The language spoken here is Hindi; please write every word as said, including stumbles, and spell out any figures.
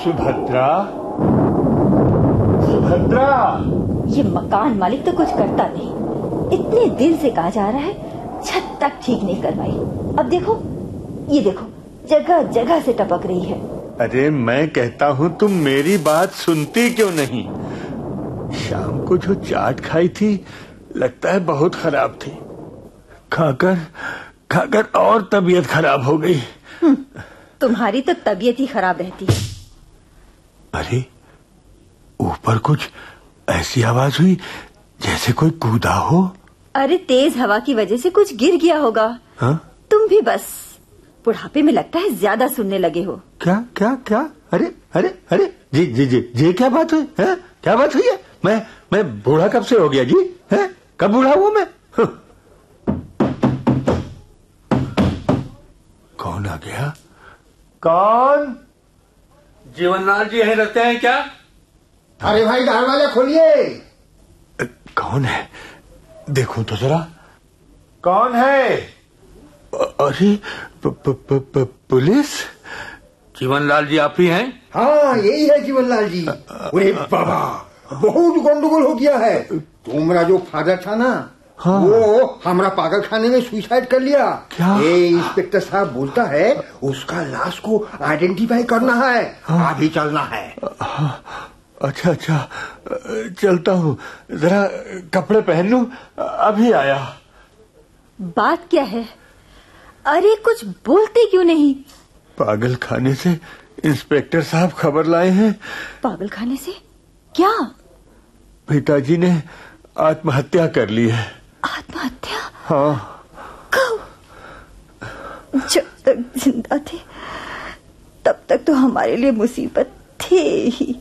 सुभद्रा, सुभद्रा। ये मकान मालिक तो कुछ करता नहीं। इतने दिन से कहा जा रहा है छत तक ठीक नहीं करवाई। अब देखो, ये देखो, जगह जगह से टपक रही है। अरे मैं कहता हूँ तुम मेरी बात सुनती क्यों नहीं? शाम को जो चाट खाई थी लगता है बहुत खराब थी। खाकर खाकर और तबीयत खराब हो गई। तुम्हारी तो तबीयत ही खराब रहती है। अरे ऊपर कुछ ऐसी आवाज हुई जैसे कोई कूदा हो। अरे तेज हवा की वजह से कुछ गिर गया होगा। हा? तुम भी बस बुढ़ापे में लगता है ज्यादा सुनने लगे हो। क्या क्या क्या? अरे अरे अरे जी जी जी जी क्या बात हुई है? क्या बात हुई है? मैं मैं बूढ़ा कब से हो गया जी? है कब बूढ़ा हुआ मैं? कौन आ गया? कौन? जीवनलाल जी यहीं रहते हैं क्या? अरे भाई दरवाजा खोलिए। कौन है? देखो तो जरा कौन है? अरे प, प, प, प, पुलिस। जीवनलाल जी आप ही हैं? हाँ यही है जीवनलाल जी। अरे बाबा बहुत गंडगोल हो गया है। तुम्हारा जो फादर था ना, हाँ। वो हमारा पागल खाने में सुसाइड कर लिया। क्या? ये इंस्पेक्टर साहब बोलता है उसका लाश को आइडेंटिफाई करना है। हाँ। अभी चलना है। हाँ। अच्छा अच्छा चलता हूँ, जरा कपड़े पहन लूं, अभी आया। बात क्या है? अरे कुछ बोलते क्यों नहीं? पागल खाने से इंस्पेक्टर साहब खबर लाए हैं। पागल खाने से? क्या? पिताजी ने आत्महत्या कर ली है। आत्महत्या? हाँ। कब? जब तक जिंदा थे तब तक तो हमारे लिए मुसीबत थे ही।